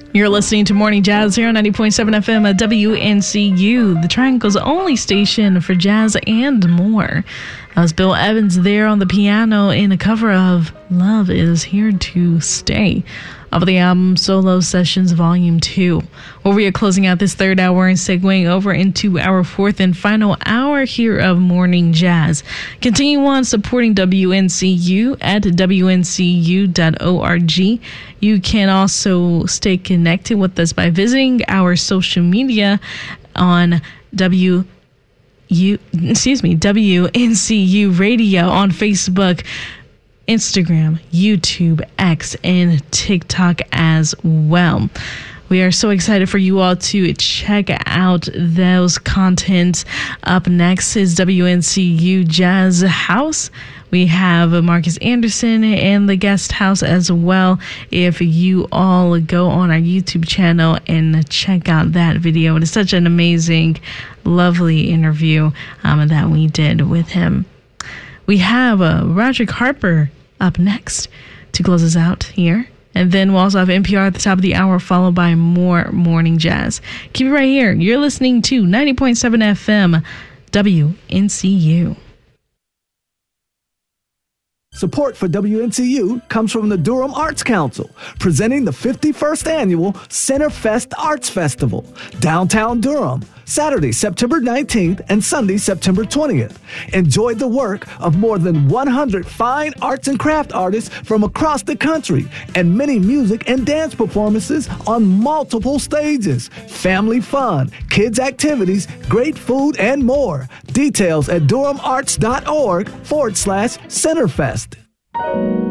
You're listening to Morning Jazz here on 90.7 FM at WNCU, the Triangle's only station for jazz and more. That was Bill Evans there on the piano in a cover of Love Is Here to Stay of the album Solo Sessions Volume 2. Where we are closing out this third hour and segueing over into our fourth and final hour here of Morning Jazz. Continue on supporting WNCU at WNCU.org. You can also stay connected with us by visiting our social media on WNCU Radio on Facebook, Instagram, YouTube, X, and TikTok as well. We are so excited for you all to check out those contents. Up next is WNCU Jazz House. We have Marcus Anderson and the guest house as well. If you all go on our YouTube channel and check out that video, it is such an amazing, lovely interview that we did with him. We have Roderick Harper up next to close us out here. And then we'll also have NPR at the top of the hour, followed by more Morning Jazz. Keep it right here. You're listening to 90.7 FM WNCU. Support for WNCU comes from the Durham Arts Council, presenting the 51st Annual Centerfest Arts Festival, downtown Durham, Saturday, September 19th and Sunday, September 20th. Enjoy the work of more than 100 fine arts and craft artists from across the country and many music and dance performances on multiple stages. Family fun, kids activities, great food, and more. Details at durhamarts.org/Centerfest.